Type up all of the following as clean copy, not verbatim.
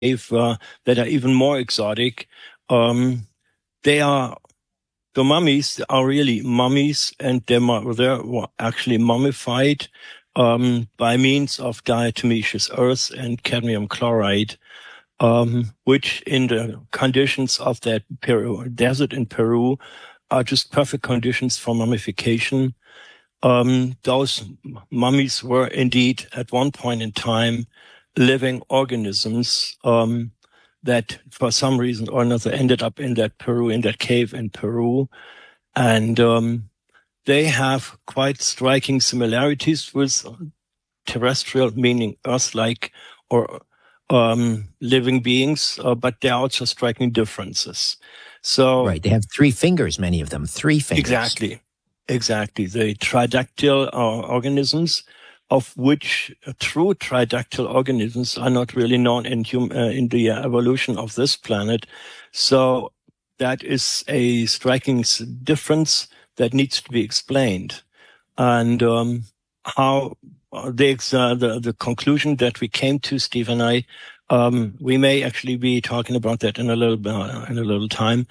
cave that are even more exotic. They are The mummies are really mummies, and they're actually mummified by means of diatomaceous earth and cadmium chloride, which in the conditions of that desert in Peru are just perfect conditions for mummification. Those mummies were indeed at one point in time living organisms that for some reason or another ended up in that cave in Peru. And they have quite striking similarities with terrestrial, meaning Earth-like or living beings, but there are also striking differences. So right, they have 3 fingers, many of them, 3 fingers. Exactly. The tridactyl organisms, of which true tridactyl organisms are not really known in the evolution of this planet. So that is a striking difference that needs to be explained. And how the conclusion that we came to, Steve and I, we may actually be talking about that in a little time.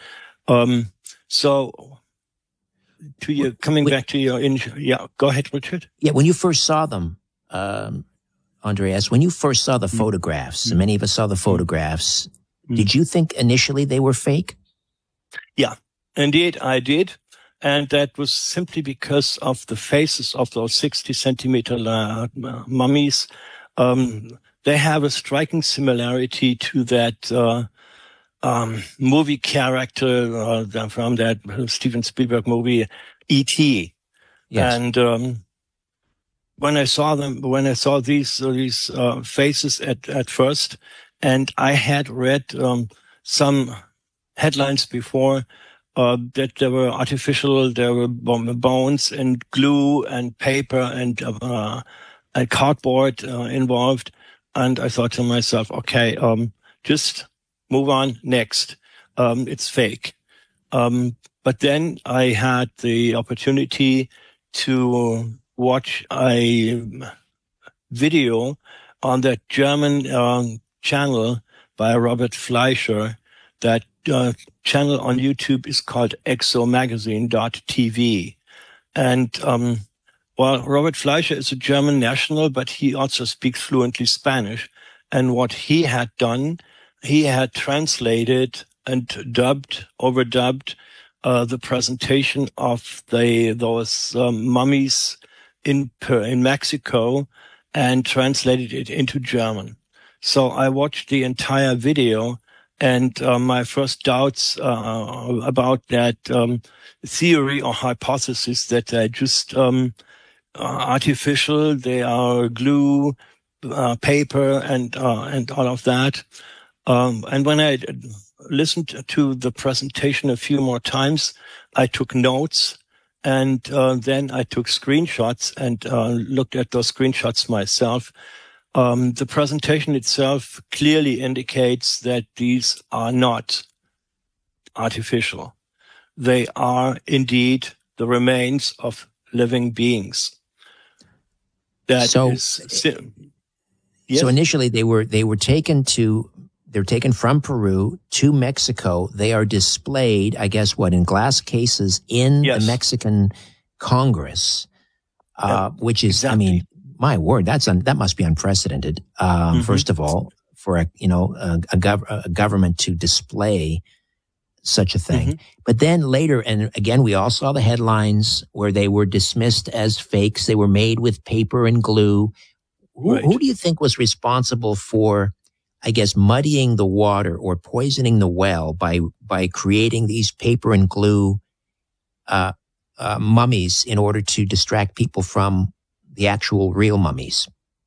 So back to your, go ahead, Richard. Yeah, when you first saw them, Andreas, when you first saw the photographs, and many of us saw the photographs, did you think initially they were fake? Yeah, indeed I did. And that was simply because of the faces of those 60-centimeter mummies. They have a striking similarity to that movie character from that Steven Spielberg movie, E.T. Yes. And when I saw these faces at first, and I had read some headlines before that there were bones and glue and paper and cardboard involved, and I thought to myself, okay, just move on next. It's fake. But then I had the opportunity to watch a video on that German channel by Robert Fleischer. That channel on YouTube is called exomagazine.tv. And Robert Fleischer is a German national, but he also speaks fluently Spanish. And what he had done, he had translated and overdubbed the presentation of those mummies in Mexico, and translated it into German. So I watched the entire video, and my first doubts about that theory or hypothesis that they're just artificial, they are glue, paper, and all of that. And when I listened to the presentation a few more times, I took notes, and then I took screenshots and looked at those screenshots myself. The presentation itself clearly indicates that these are not artificial. They are indeed the remains of living beings. So initially they were taken from Peru to Mexico. They are displayed, I guess, in glass cases in the Mexican Congress, which is, exactly. I mean, my word, that must be unprecedented. First of all, for a government to display such a thing. But then later, and again, we all saw the headlines where they were dismissed as fakes. They were made with paper and glue. Who do you think was responsible for, I guess, muddying the water or poisoning the well by creating these paper and glue mummies in order to distract people from the actual real mummies?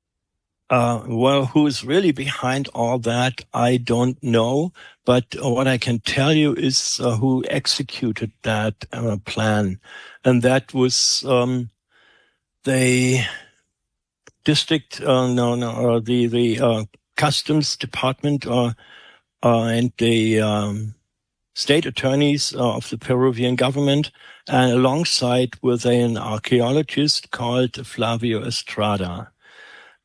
Who is really behind all that, I don't know. But what I can tell you is who executed that plan. And that was the district, the Customs Department and the state attorneys of the Peruvian government, and alongside with an archaeologist called Flavio Estrada.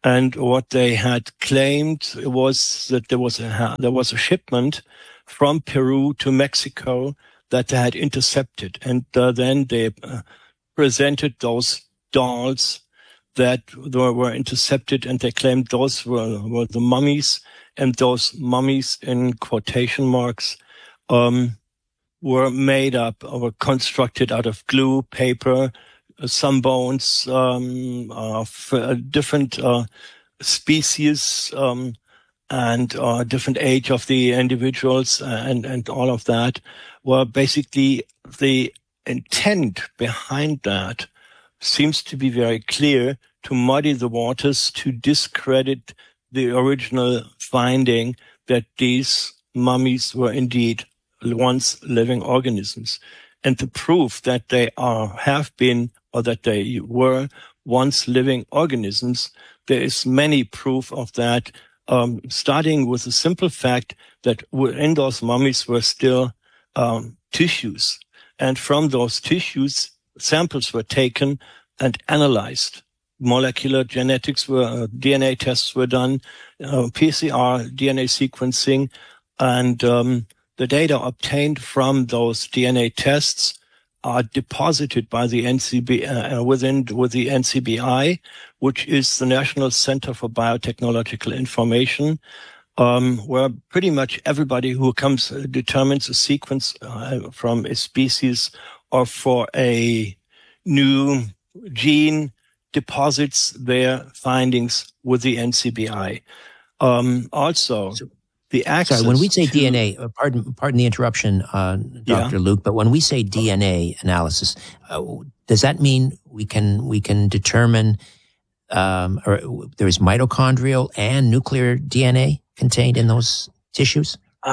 And what they had claimed was that there was a shipment from Peru to Mexico that they had intercepted. And then they presented those dolls that were intercepted, and they claimed those were the mummies, and those mummies, in quotation marks, were made up or constructed out of glue, paper, some bones of different species and different age of the individuals and all of that. Well, basically, the intent behind that seems to be very clear: to muddy the waters, to discredit the original finding that these mummies were indeed once living organisms. And the proof that they have been, or that they were once living organisms, there is many proof of that, starting with the simple fact that in those mummies were still tissues. And from those tissues, samples were taken and analyzed. Molecular genetics DNA tests were done, PCR, DNA sequencing, and the data obtained from those DNA tests are deposited by the with the NCBI, which is the National Center for Biotechnological Information, where pretty much everybody who determines a sequence from a species or for a new gene deposits their findings with the NCBI. The access. Sorry, when we say DNA, pardon the interruption, Dr. Luke, but when we say DNA analysis, does that mean we can determine or there is mitochondrial and nuclear DNA contained in those tissues?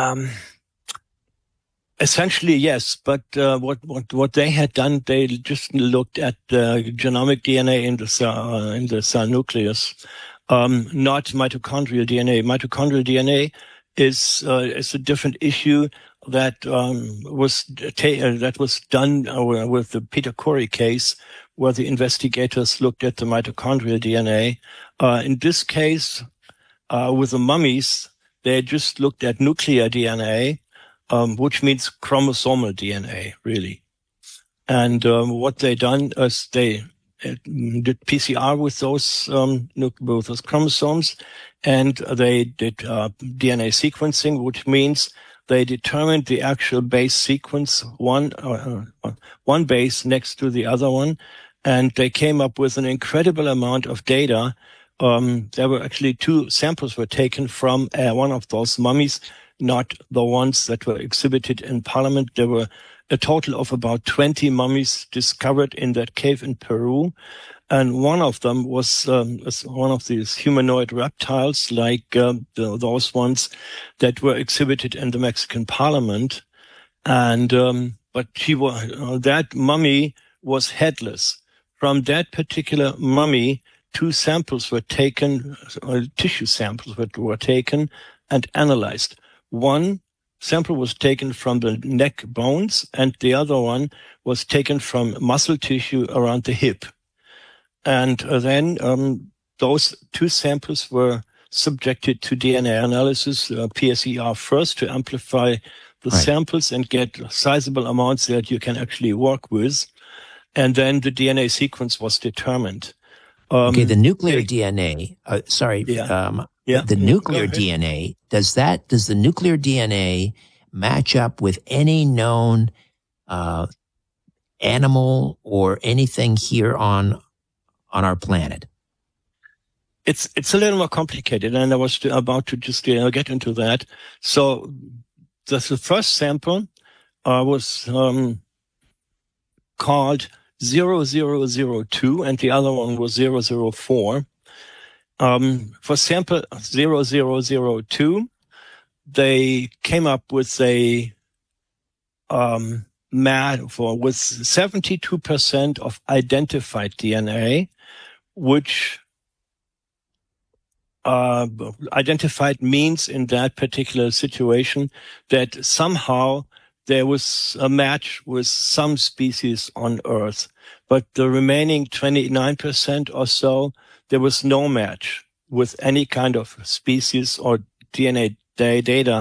Essentially, yes. But what they had done, they just looked at genomic DNA in the cell nucleus, not mitochondrial DNA. Mitochondrial DNA is a different issue that was done with the Peter Corey case, where the investigators looked at the mitochondrial DNA. In this case, with the mummies, they just looked at nuclear DNA, which means chromosomal DNA, really. And what they done is they did PCR with those chromosomes, and they did DNA sequencing, which means they determined the actual base sequence, one base next to the other one, and they came up with an incredible amount of data. There were actually 2 samples were taken from one of those mummies, not the ones that were exhibited in Parliament. There were a total of about 20 mummies discovered in that cave in Peru. And one of them was one of these humanoid reptiles, like those ones that were exhibited in the Mexican Parliament. And but that mummy was headless. From that particular mummy, 2 samples were taken, tissue samples were taken and analyzed. One sample was taken from the neck bones, and the other one was taken from muscle tissue around the hip. And then those 2 samples were subjected to DNA analysis, PSER first, to amplify the samples and get sizable amounts that you can actually work with. And then the DNA sequence was determined. The nuclear DNA, the nuclear DNA, does the nuclear DNA match up with any known animal or anything here on our planet? It's a little more complicated, and I was about to just get into that. So the first sample was called 0002, and the other one was 004. For sample 0002, they came up with a with 72% of identified DNA, which identified means in that particular situation that somehow there was a match with some species on Earth. But the remaining 29% or so, there was no match with any kind of species or DNA data